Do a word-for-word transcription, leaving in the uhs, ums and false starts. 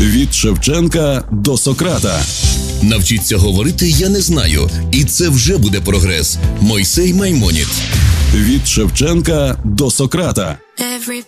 Від Шевченка до Сократа. Навчіться говорити «я не знаю», і це вже буде прогрес. Мойсей Маймонід. Від Шевченка до Сократа.